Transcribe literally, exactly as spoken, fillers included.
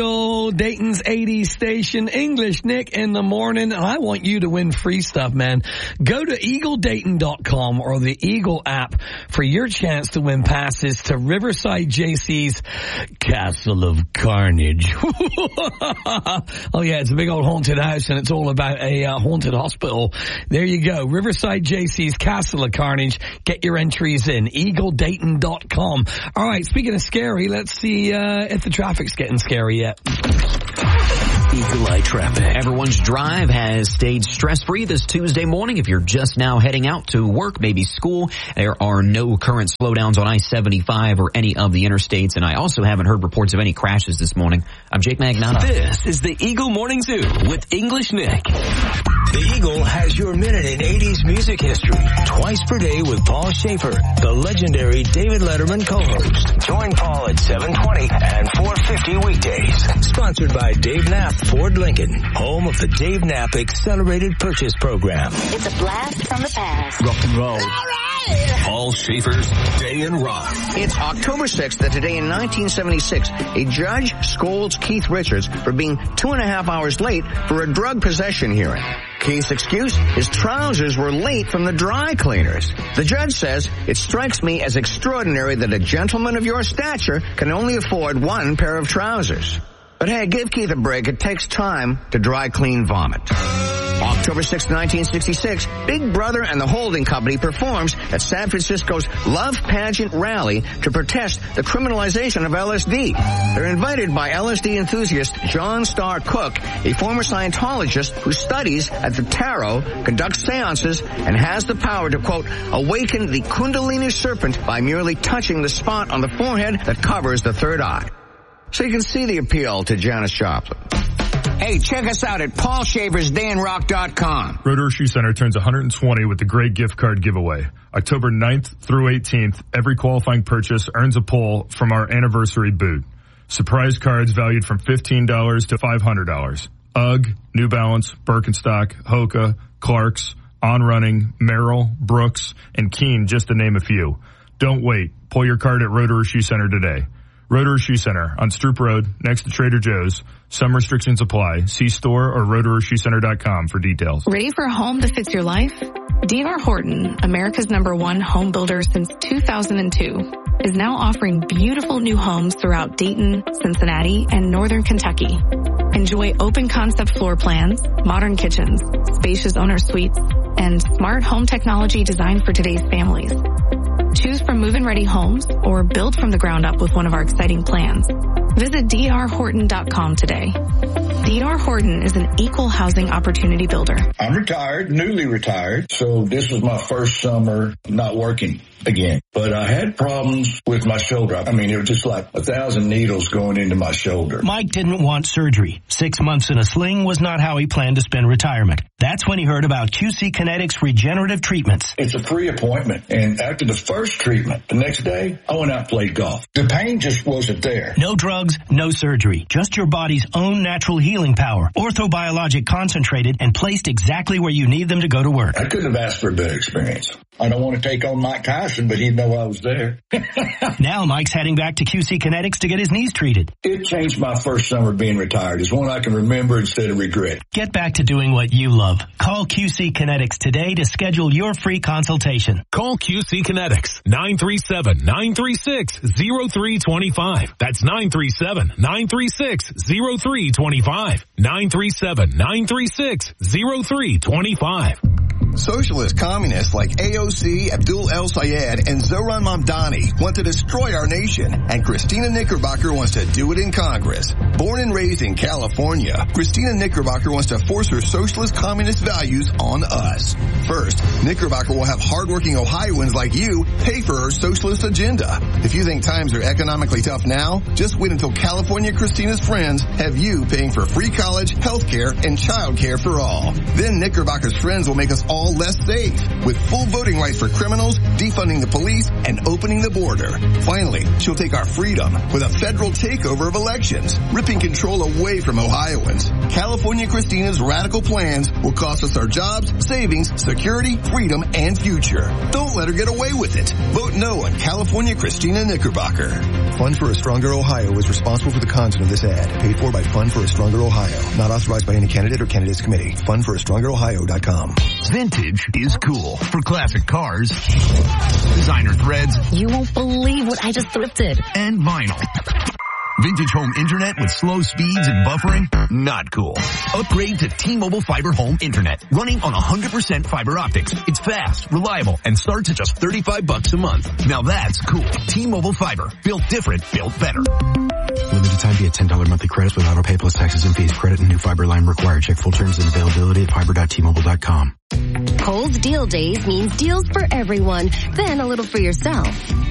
Dayton's eighties station, English Nick in the morning, and I want you to win free stuff, man. Go to eagle dayton dot com or the Eagle app for your chance to win passes to Riverside J C's Castle of Carnage. Oh yeah, it's a big old haunted house, and it's all about a uh, haunted hospital. There you go, Riverside J C's Castle of Carnage. Get your entries in, eagle dayton dot com. All right, speaking of scary, let's see uh, if the traffic's getting scary yet. Eagle Eye Traffic. Everyone's drive has stayed stress-free this Tuesday morning. If you're just now heading out to work, maybe school, there are no current slowdowns on I seventy-five or any of the interstates, and I also haven't heard reports of any crashes this morning. I'm Jake Magnotta. This is the Eagle Morning Zoo with English Nick. The Eagle has your minute in eighties music history, twice per day with Paul Schaefer, the legendary David Letterman co-host. Join Paul at seven twenty and four fifty weekdays. Sponsored by Dave Knapp Ford Lincoln, home of the Dave Knapp Accelerated Purchase Program. It's a blast from the past. Rock and roll. All right. Paul Schaefer's Day in Rock. It's October sixth, that today in nineteen seventy-six, a judge scolds Keith Richards for being two and a half hours late for a drug possession hearing. Keith's excuse? His trousers were late from the dry cleaners. The judge says, "It strikes me as extraordinary that a gentleman of your stature can only afford one pair of trousers." But hey, give Keith a break. It takes time to dry clean vomit. October sixth, nineteen sixty-six, Big Brother and the Holding Company performs at San Francisco's Love Pageant Rally to protest the criminalization of L S D. They're invited by L S D enthusiast John Starr Cook, a former Scientologist who studies at the Tarot, conducts seances, and has the power to, quote, awaken the Kundalini serpent by merely touching the spot on the forehead that covers the third eye. So you can see the appeal to Janis Joplin. Hey, check us out at paul shavers day in rock dot com. Rotorua Shoe Center turns one hundred twenty with the great gift card giveaway. October ninth through eighteenth, every qualifying purchase earns a pull from our anniversary boot. Surprise cards valued from fifteen dollars to five hundred dollars. UGG, New Balance, Birkenstock, Hoka, Clarks, On Running, Merrill, Brooks, and Keen, just to name a few. Don't wait. Pull your card at Rotorua Shoe Center today. Rotorua Shoe Center on Stroop Road, next to Trader Joe's. Some restrictions apply. See store or rotorua shoe center dot com for details. Ready for a home that fits your life? D R Horton, America's number one home builder since two thousand two, is now offering beautiful new homes throughout Dayton, Cincinnati, and northern Kentucky. Enjoy open concept floor plans, modern kitchens, spacious owner suites, and smart home technology designed for today's families. Choose from move-in ready homes or build from the ground up with one of our exciting plans. Visit d r horton dot com today. D R Horton is an equal housing opportunity builder. I'm retired, newly retired, so this was my first summer not working again. But I had problems with my shoulder. I mean, it was just like a thousand needles going into my shoulder. Mike didn't want surgery. Six months in a sling was not how he planned to spend retirement. That's when he heard about Q C Kinetics regenerative treatments. It's a free appointment, and after the first treatment, the next day, I went out and played golf. The pain just wasn't there. No drugs, no surgery. Just your body's own natural healing power. Orthobiologic concentrated and placed exactly where you need them to go to work. I couldn't have asked for a better experience. I don't want to take on Mike Tyson, but he'd know I was there. Now Mike's heading back to Q C Kinetics to get his knees treated. It changed my first summer being retired. It's one I can remember instead of regret. Get back to doing what you love. Call Q C Kinetics today to schedule your free consultation. Call Q C Kinetics, nine three seven, nine three six, zero three two five. That's nine three seven, nine three six, zero three two five. nine three seven, nine three six, zero three two five. Socialist communists like A O C, Abdul El Sayed, and Zohran Mamdani want to destroy our nation, and Christina Knickerbocker wants to do it in Congress. Born and raised in California, Christina Knickerbocker wants to force her socialist communist values on us. First, Knickerbocker will have hardworking Ohioans like you pay for her socialist agenda. If you think times are economically tough now, just wait until California Christina's friends have you paying for free college, health care, and child care for all. Then Knickerbocker's friends will make us all less safe, with full voting rights for criminals, defunding the police, and opening the border. Finally, she'll take our freedom with a federal takeover of elections, ripping control away from Ohioans. California Christina's radical plans will cost us our jobs, savings, security, freedom, and future. Don't let her get away with it. Vote no on California Christina Knickerbocker. Fund for a Stronger Ohio is responsible for the content of this ad. Paid for by Fund for a Stronger Ohio. Not authorized by any candidate or candidates committee. Fund for a Stronger Ohio dot com. Vintage is cool. For classic cars, designer threads. You won't believe what I just thrifted. And vinyl. Vintage home internet with slow speeds and buffering? Not cool. Upgrade to T-Mobile Fiber Home Internet. Running on one hundred percent fiber optics. It's fast, reliable, and starts at just thirty-five bucks a month. Now that's cool. T-Mobile Fiber. Built different, built better. Limited time via ten dollars monthly credits with auto pay plus taxes and fees. Credit and new fiber line required. Check full terms and availability at fiber dot t mobile dot com. Kohl's Deal Days means deals for everyone, then a little for yourself.